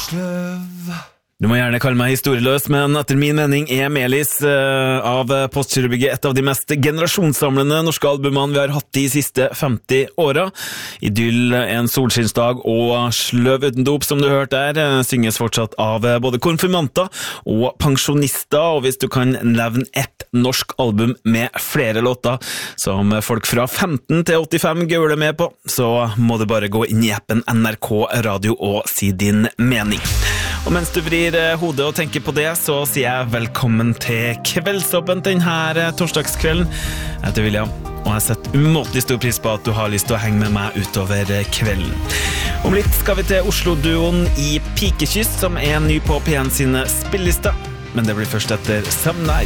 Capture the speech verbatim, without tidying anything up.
Sløv. Du må gjerne kalle meg historieløs, men etter min mening er Melis uh, av Postkirkebygget et av de mest generasjonssamlende norske albumene vi har hatt de siste femti åra. Idyll, En solskinnsdag og Sløv uten dop, som du hørte der, synges fortsatt av både konfirmanter og pensjonister, og hvis du kan nevne ett norsk album med flere låter som folk fra femten til åttifem gauler med på, så må du bare gå inn i appen N R K Radio og si din mening. Og mens du vrir hodet og tenker på det, så sier jeg velkommen til Kveldsåpen denne torsdagskvelden. Jeg heter William, og jeg setter umåtelig stor pris på at du har lyst til å henge med meg utover kvelden. Om litt skal vi til Oslo-duoen I Pikekyss, som er ny på P en sine spillelister, men det blir først etter Some Nights.